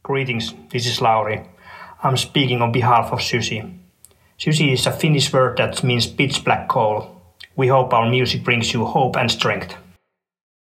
Greetings, this is Lauri. I'm speaking on behalf of Sysi. Sysi is a Finnish word that means pitch black coal. We hope our music brings you hope and strength.